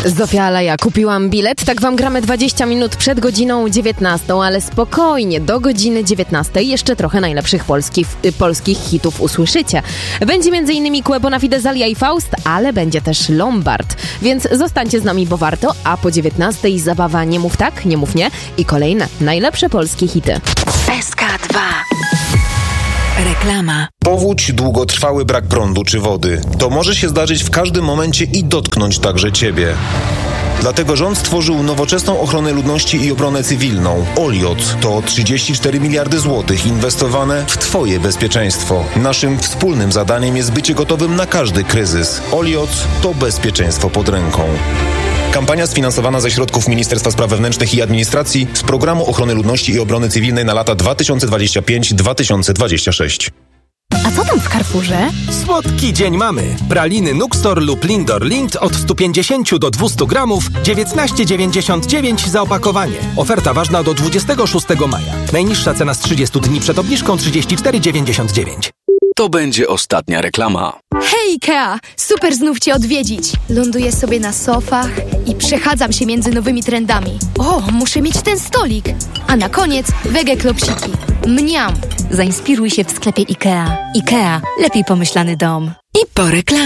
Zofia Alaja, kupiłam bilet, tak wam gramy 20 minut przed godziną 19, ale spokojnie, do godziny 19 jeszcze trochę najlepszych polskich hitów usłyszycie. Będzie m.in. Kłe Bonafide, Zalia i Faust, ale będzie też Lombard, więc zostańcie z nami, bo warto, a po 19 zabawa Nie mów tak, nie mów nie i kolejne najlepsze polskie hity. SK2. Reklama. Powódź, długotrwały brak prądu czy wody. To może się zdarzyć w każdym momencie i dotknąć także Ciebie. Dlatego rząd stworzył nowoczesną ochronę ludności i obronę cywilną. OLIOT to 34 miliardy złotych inwestowane w Twoje bezpieczeństwo. Naszym wspólnym zadaniem jest bycie gotowym na każdy kryzys. OLIOT to bezpieczeństwo pod ręką. Kampania sfinansowana ze środków Ministerstwa Spraw Wewnętrznych i Administracji z Programu Ochrony Ludności i Obrony Cywilnej na lata 2025-2026. A co tam w Carrefourze? Słodki dzień mamy. Praliny Nuxtor lub Lindor Lind od 150 do 200 gramów 19,99 za opakowanie. Oferta ważna do 26 maja. Najniższa cena z 30 dni przed obniżką 34,99. To będzie ostatnia reklama. Hej Ikea! Super znów Cię odwiedzić. Ląduję sobie na sofach i przechadzam się między nowymi trendami. O, muszę mieć ten stolik. A na koniec wege klopsiki. Mniam! Zainspiruj się w sklepie IKEA. IKEA. Lepiej pomyślany dom. I po reklamie.